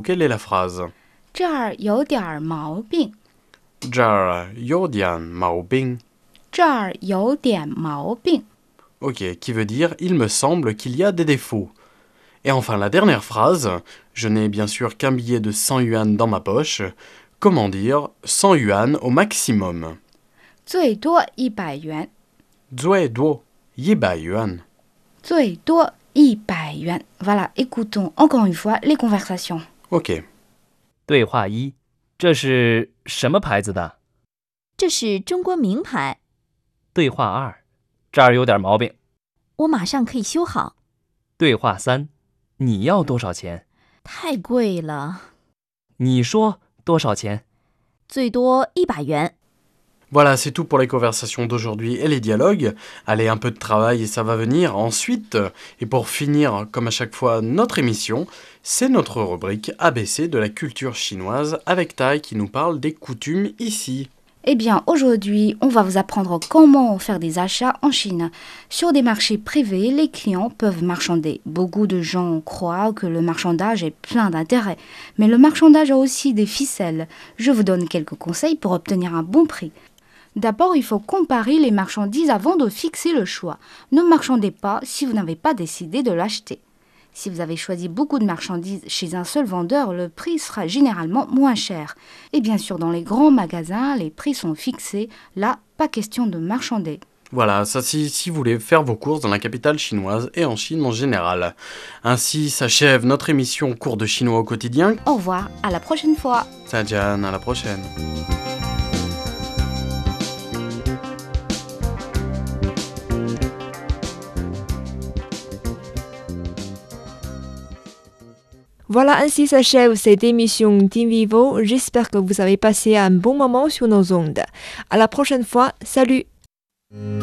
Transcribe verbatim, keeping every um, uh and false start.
quelle est la phrase? 这儿有点毛病， 这儿有点毛病。 这儿有点毛病。 Ok, qui veut dire il me semble qu'il y a des défauts. Et enfin la dernière phrase, je n'ai bien sûr qu'un billet de cent yuan dans ma poche. Comment dire cent yuan au maximum? 最多一百元， 最多一百元。 最多一百元。Voilà, écoutons encore une fois les conversations. Ok. 对话一，这是什么牌子的？ 这是中国名牌， 对话二，这儿有点毛病。 我马上可以修好。 对话三，你要多少钱？ 太贵了， 你说多少钱？ 最多一百元。 Voilà, c'est tout pour les conversations d'aujourd'hui et les dialogues. Allez, un peu de travail et ça va venir ensuite. Et pour finir, comme à chaque fois, notre émission, c'est notre rubrique A B C de la culture chinoise avec Tai qui nous parle des coutumes ici. Eh bien, aujourd'hui, on va vous apprendre comment faire des achats en Chine. Sur des marchés privés, les clients peuvent marchander. Beaucoup de gens croient que le marchandage est plein d'intérêt. Mais le marchandage a aussi des ficelles. Je vous donne quelques conseils pour obtenir un bon prix. D'abord, il faut comparer les marchandises avant de fixer le choix. Ne marchandez pas si vous n'avez pas décidé de l'acheter. Si vous avez choisi beaucoup de marchandises chez un seul vendeur, le prix sera généralement moins cher. Et bien sûr, dans les grands magasins, les prix sont fixés. Là, pas question de marchander. Voilà, ça si, si vous voulez faire vos courses dans la capitale chinoise et en Chine en général. Ainsi s'achève notre émission Cours de chinois au quotidien. Au revoir, à la prochaine fois. Zaijian, à la prochaine. Voilà, ainsi s'achève cette émission Team Vivo. J'espère que vous avez passé un bon moment sur nos ondes. À la prochaine fois, salut!